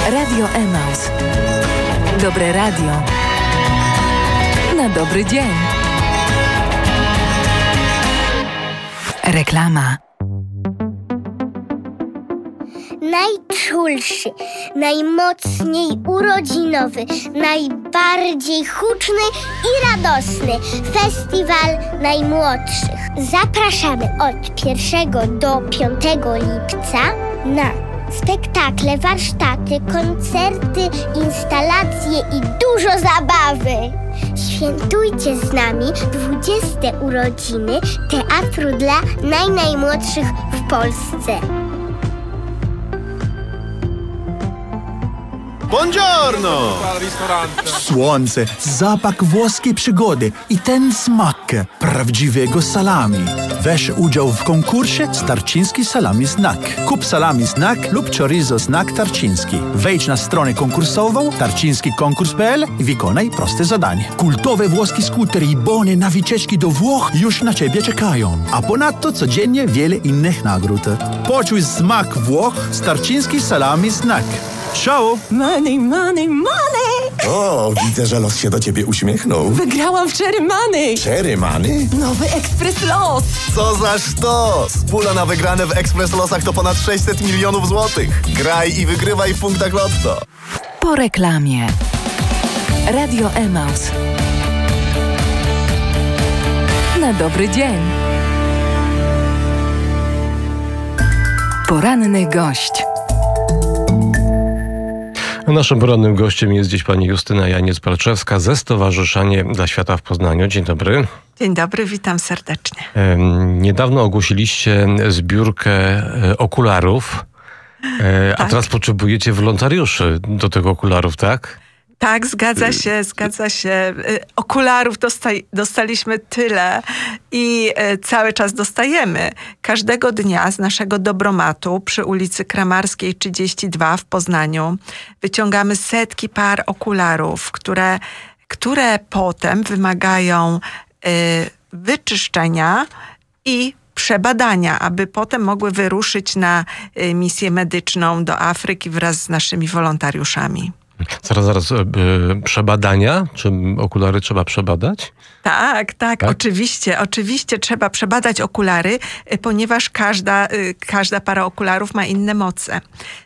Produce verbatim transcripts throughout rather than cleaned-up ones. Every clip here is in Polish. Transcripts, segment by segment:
Radio Emaus. Dobre radio na dobry dzień. Reklama. Najczulszy, najmocniej urodzinowy, najbardziej huczny i radosny Festiwal Najmłodszych. Zapraszamy od pierwszego do piątego lipca na spektakle, warsztaty, koncerty, instalacje i dużo zabawy. Świętujcie z nami dwudzieste urodziny Teatru dla Najnajmłodszych w Polsce. Buongiorno! Słońce, zapach włoskiej przygody i ten smak prawdziwego salami. Weź udział w konkursie Tarczyński Salami Znak. Kup salami Znak lub chorizo Znak Tarczyński. Wejdź na stronę konkursową tarczyński konkurs kropka p l i wykonaj proste zadanie. Kultowe włoskie skutery i bony na wycieczki do Włoch już na Ciebie czekają. A ponadto codziennie wiele innych nagród. Poczuj smak Włoch z Tarczyński Salami Znak. Ciao! Money, money, money! O, widzę, że los się do ciebie uśmiechnął. Wygrałam w Cherry Money! Cherry Money? Nowy Ekspres Los! Co za sztos! Pula na wygrane w Ekspres Losach to ponad sześćset milionów złotych. Graj i wygrywaj w punktach Lotto. Po reklamie. Radio Emaus. Na dobry dzień. Poranny gość. Naszym porannym gościem jest dziś pani Justyna Janiec-Palczewska ze Stowarzyszenie dla Świata w Poznaniu. Dzień dobry. Dzień dobry, witam serdecznie. Niedawno ogłosiliście zbiórkę okularów, a tak. teraz potrzebujecie wolontariuszy do tych okularów, tak? Tak, zgadza się, zgadza się. Okularów dostaj, dostaliśmy tyle i cały czas dostajemy. Każdego dnia z naszego dobromatu przy ulicy Kramarskiej trzydzieści dwa w Poznaniu wyciągamy setki par okularów, które, które potem wymagają y, wyczyszczenia i przebadania, aby potem mogły wyruszyć na y, misję medyczną do Afryki wraz z naszymi wolontariuszami. Zaraz, zaraz, e, przebadania? Czy okulary trzeba przebadać? Tak, tak, tak, oczywiście, oczywiście trzeba przebadać okulary, ponieważ każda, każda para okularów ma inne moce.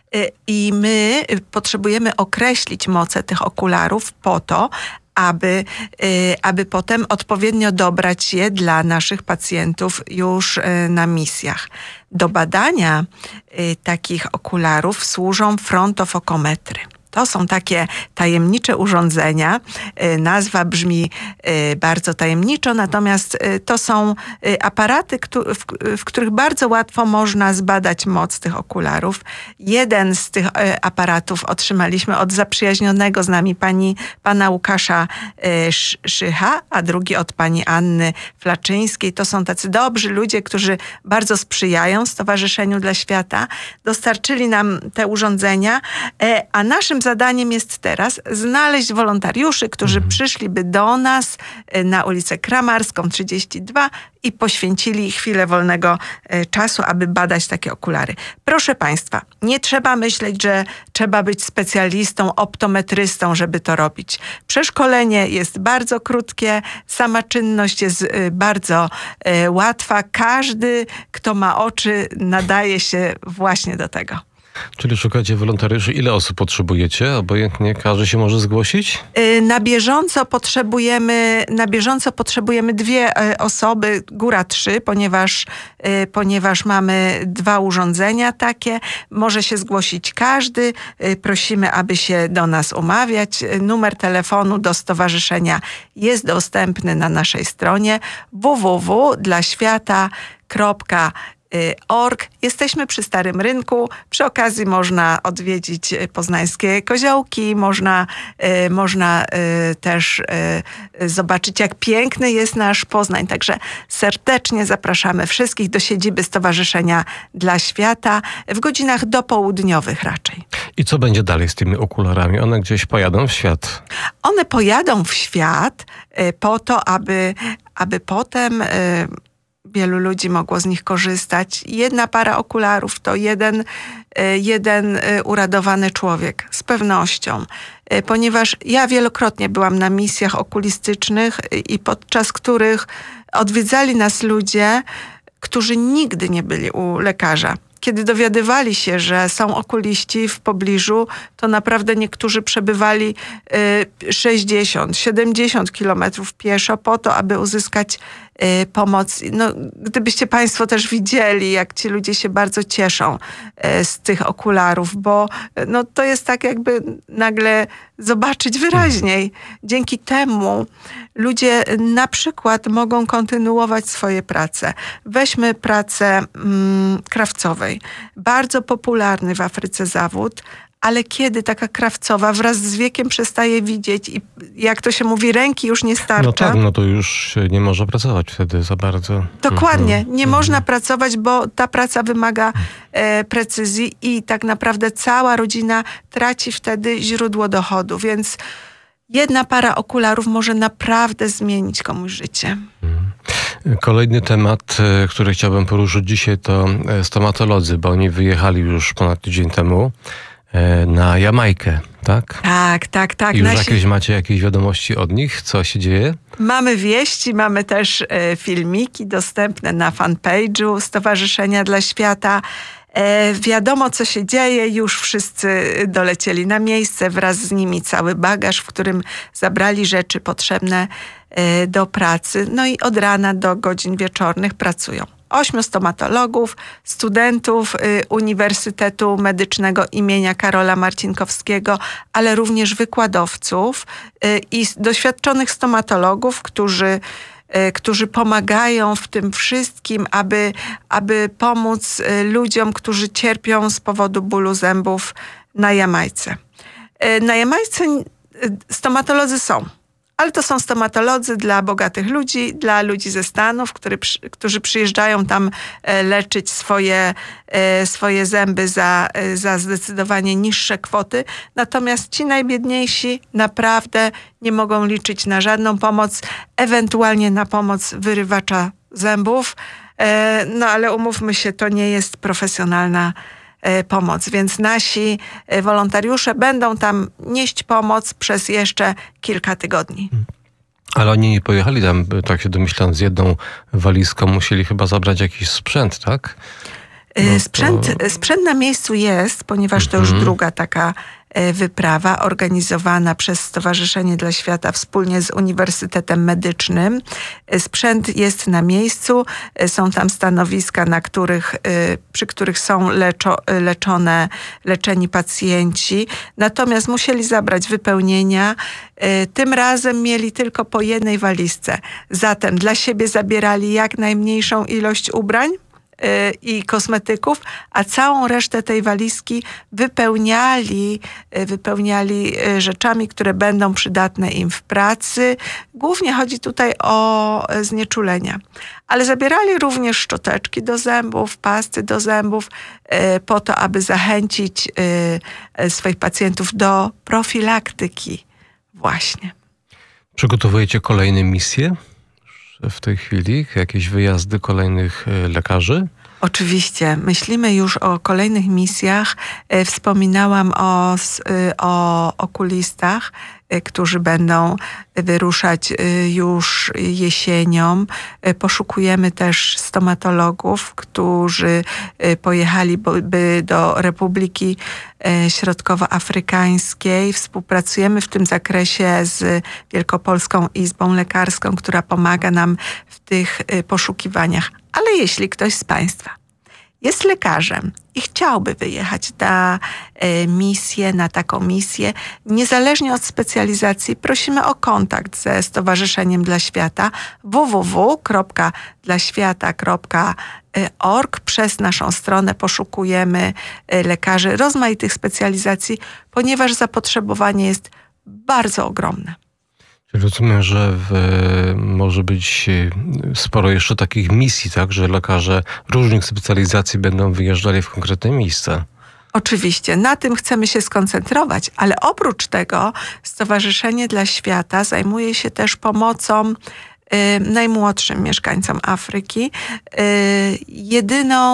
I my potrzebujemy określić moce tych okularów po to, aby, aby potem odpowiednio dobrać je dla naszych pacjentów już na misjach. Do badania takich okularów służą frontofokometry. To są takie tajemnicze urządzenia. Nazwa brzmi bardzo tajemniczo, natomiast to są aparaty, w których bardzo łatwo można zbadać moc tych okularów. Jeden z tych aparatów otrzymaliśmy od zaprzyjaźnionego z nami pani, pana Łukasza Szycha, a drugi od pani Anny Flaczyńskiej. To są tacy dobrzy ludzie, którzy bardzo sprzyjają Stowarzyszeniu dla Świata. Dostarczyli nam te urządzenia, a naszym zadaniem jest teraz znaleźć wolontariuszy, którzy przyszliby do nas na ulicę Kramarską trzydzieści dwa i poświęcili chwilę wolnego czasu, aby badać takie okulary. Proszę Państwa, nie trzeba myśleć, że trzeba być specjalistą, optometrystą, żeby to robić. Przeszkolenie jest bardzo krótkie, sama czynność jest bardzo łatwa. Każdy, kto ma oczy, nadaje się właśnie do tego. Czyli szukacie wolontariuszy. Ile osób potrzebujecie? Obojętnie każdy się może zgłosić? Na bieżąco potrzebujemy, na bieżąco potrzebujemy dwie osoby, góra trzy, ponieważ, ponieważ mamy dwa urządzenia takie. Może się zgłosić każdy. Prosimy, aby się do nas umawiać. Numer telefonu do stowarzyszenia jest dostępny na naszej stronie w w w kropka dla świata kropka org. Jesteśmy przy Starym Rynku. Przy okazji można odwiedzić poznańskie koziołki, można, y, można y, też y, zobaczyć, jak piękny jest nasz Poznań. Także serdecznie zapraszamy wszystkich do siedziby Stowarzyszenia dla Świata w godzinach dopołudniowych raczej. I co będzie dalej z tymi okularami? One gdzieś pojadą w świat? One pojadą w świat y, po to, aby, aby potem... Y, wielu ludzi mogło z nich korzystać. Jedna para okularów to jeden, jeden uradowany człowiek, z pewnością. Ponieważ ja wielokrotnie byłam na misjach okulistycznych i podczas których odwiedzali nas ludzie, którzy nigdy nie byli u lekarza. Kiedy dowiadywali się, że są okuliści w pobliżu, to naprawdę niektórzy przebywali sześćdziesiąt siedemdziesiąt kilometrów pieszo po to, aby uzyskać pomoc. No, gdybyście Państwo też widzieli, jak ci ludzie się bardzo cieszą z tych okularów, bo no, to jest tak jakby nagle zobaczyć wyraźniej. Dzięki temu ludzie na przykład mogą kontynuować swoje prace. Weźmy pracę mm, krawcowej. Bardzo popularny w Afryce zawód, ale kiedy taka krawcowa wraz z wiekiem przestaje widzieć i jak to się mówi, ręki już nie starcza. No tak, no to już nie może pracować wtedy za bardzo. Dokładnie. Nie mhm. można pracować, bo ta praca wymaga e, precyzji i tak naprawdę cała rodzina traci wtedy źródło dochodu, więc jedna para okularów może naprawdę zmienić komuś życie. Kolejny temat, który chciałbym poruszyć dzisiaj, to stomatolodzy, bo oni wyjechali już ponad tydzień temu na Jamajkę, tak? Tak, tak, tak. I już Nasi... jakieś macie jakieś wiadomości od nich? Co się dzieje? Mamy wieści, mamy też e, filmiki dostępne na fanpage'u Stowarzyszenia dla Świata. E, wiadomo, co się dzieje. Już wszyscy dolecieli na miejsce, wraz z nimi cały bagaż, w którym zabrali rzeczy potrzebne e, do pracy. No i od rana do godzin wieczornych pracują. Ośmiu stomatologów, studentów y, Uniwersytetu Medycznego imienia Karola Marcinkowskiego, ale również wykładowców y, i doświadczonych stomatologów, którzy, y, którzy pomagają w tym wszystkim, aby, aby pomóc y, ludziom, którzy cierpią z powodu bólu zębów na Jamajce. Y, na Jamajce y, stomatolodzy są. Ale to są stomatolodzy dla bogatych ludzi, dla ludzi ze Stanów, który, którzy przyjeżdżają tam leczyć swoje, swoje zęby za, za zdecydowanie niższe kwoty. Natomiast ci najbiedniejsi naprawdę nie mogą liczyć na żadną pomoc, ewentualnie na pomoc wyrywacza zębów. No ale umówmy się, to nie jest profesjonalna pomoc, więc nasi wolontariusze będą tam nieść pomoc przez jeszcze kilka tygodni. Ale oni nie pojechali tam, tak się domyślam, z jedną walizką. Musieli chyba zabrać jakiś sprzęt, tak? No sprzęt, to... sprzęt na miejscu jest, ponieważ to już mhm. druga taka wyprawa organizowana przez Stowarzyszenie dla Świata wspólnie z Uniwersytetem Medycznym. Sprzęt jest na miejscu, są tam stanowiska, na których, przy których są leczo, leczone, leczeni pacjenci. Natomiast musieli zabrać wypełnienia. Tym razem mieli tylko po jednej walizce. Zatem dla siebie zabierali jak najmniejszą ilość ubrań i kosmetyków, a całą resztę tej walizki wypełniali, wypełniali rzeczami, które będą przydatne im w pracy. Głównie chodzi tutaj o znieczulenia. Ale zabierali również szczoteczki do zębów, pasty do zębów, po to, aby zachęcić swoich pacjentów do profilaktyki właśnie. Przygotowujecie kolejne misje w tej chwili? Jakieś wyjazdy kolejnych lekarzy? Oczywiście. Myślimy już o kolejnych misjach. Wspominałam o, o okulistach, którzy będą wyruszać już jesienią. Poszukujemy też stomatologów, którzy pojechaliby do Republiki Środkowoafrykańskiej. Współpracujemy w tym zakresie z Wielkopolską Izbą Lekarską, która pomaga nam w tych poszukiwaniach. Ale jeśli ktoś z Państwa jest lekarzem i chciałby wyjechać na e, misję, na taką misję, niezależnie od specjalizacji, prosimy o kontakt ze Stowarzyszeniem dla Świata w w w kropka dla świata kropka org. Przez naszą stronę poszukujemy lekarzy rozmaitych specjalizacji, ponieważ zapotrzebowanie jest bardzo ogromne. Rozumiem, że w, może być sporo jeszcze takich misji, tak, że lekarze różnych specjalizacji będą wyjeżdżali w konkretne miejsca. Oczywiście, na tym chcemy się skoncentrować, ale oprócz tego Stowarzyszenie dla Świata zajmuje się też pomocą y, najmłodszym mieszkańcom Afryki. Y, jedyną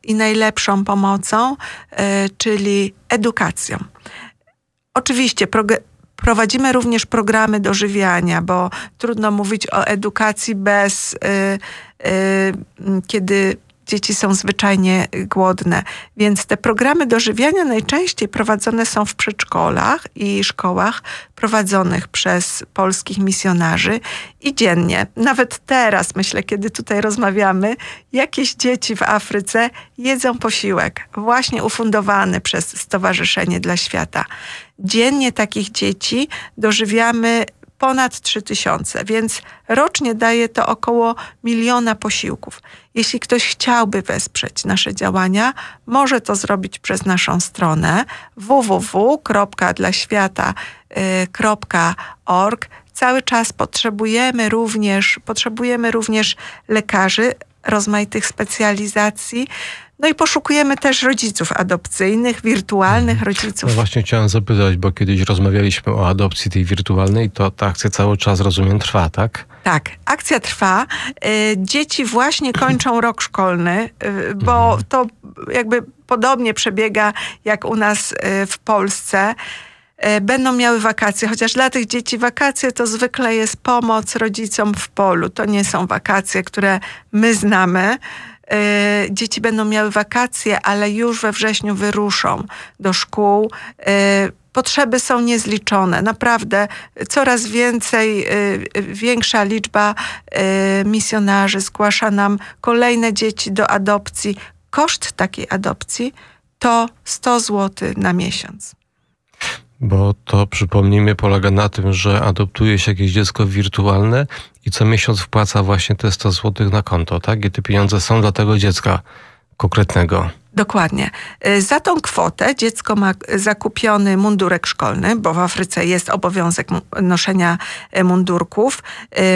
i najlepszą pomocą, czyli edukacją. Oczywiście prog- prowadzimy również programy dożywiania, bo trudno mówić o edukacji bez, yy, yy, kiedy dzieci są zwyczajnie głodne. Więc te programy dożywiania najczęściej prowadzone są w przedszkolach i szkołach prowadzonych przez polskich misjonarzy i dziennie. Nawet teraz, myślę, kiedy tutaj rozmawiamy, jakieś dzieci w Afryce jedzą posiłek właśnie ufundowany przez Stowarzyszenie dla Świata. Dziennie takich dzieci dożywiamy ponad trzy tysiące, więc rocznie daje to około miliona posiłków. Jeśli ktoś chciałby wesprzeć nasze działania, może to zrobić przez naszą stronę w w w kropka dla świata kropka org. Cały czas potrzebujemy również, potrzebujemy również lekarzy rozmaitych specjalizacji. No i poszukujemy też rodziców adopcyjnych, wirtualnych rodziców. No właśnie chciałem zapytać, bo kiedyś rozmawialiśmy o adopcji tej wirtualnej, to ta akcja cały czas, rozumiem, trwa, tak? Tak, akcja trwa. Dzieci właśnie kończą rok szkolny, bo to jakby podobnie przebiega jak u nas w Polsce. Będą miały wakacje, chociaż dla tych dzieci wakacje to zwykle jest pomoc rodzicom w polu. To nie są wakacje, które my znamy. Dzieci będą miały wakacje, ale już we wrześniu wyruszą do szkół. Potrzeby są niezliczone. Naprawdę coraz więcej, większa liczba misjonarzy zgłasza nam kolejne dzieci do adopcji. Koszt takiej adopcji to sto złotych na miesiąc. Bo to, przypomnijmy, polega na tym, że adoptuje się jakieś dziecko wirtualne i co miesiąc wpłaca właśnie te sto złotych na konto, tak? I te pieniądze są dla tego dziecka konkretnego. Dokładnie. Za tą kwotę dziecko ma zakupiony mundurek szkolny, bo w Afryce jest obowiązek noszenia mundurków.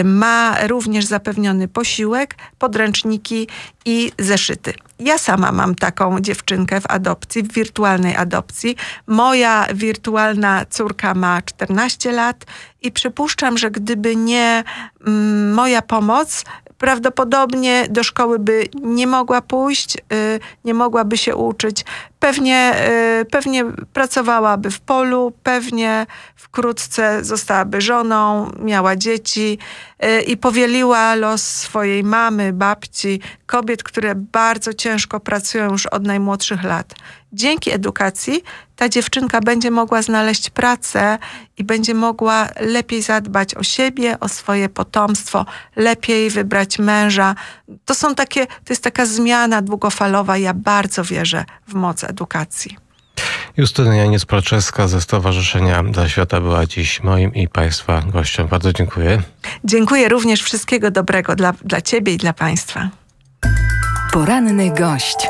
Ma również zapewniony posiłek, podręczniki i zeszyty. Ja sama mam taką dziewczynkę w adopcji, w wirtualnej adopcji. Moja wirtualna córka ma czternaście lat i przypuszczam, że gdyby nie mm, moja pomoc, prawdopodobnie do szkoły by nie mogła pójść, nie mogłaby się uczyć. Pewnie, pewnie pracowałaby w polu, pewnie wkrótce zostałaby żoną, miała dzieci i powieliła los swojej mamy, babci, kobiet, które bardzo ciężko pracują już od najmłodszych lat. Dzięki edukacji ta dziewczynka będzie mogła znaleźć pracę i będzie mogła lepiej zadbać o siebie, o swoje potomstwo, lepiej wybrać męża. To są takie, to jest taka zmiana długofalowa. Ja bardzo wierzę w moc edukacji. Justyna Janiec-Palczewska ze Stowarzyszenia dla Świata była dziś moim i Państwa gościem. Bardzo dziękuję. Dziękuję również. Wszystkiego dobrego dla, dla Ciebie i dla Państwa. Poranny gość.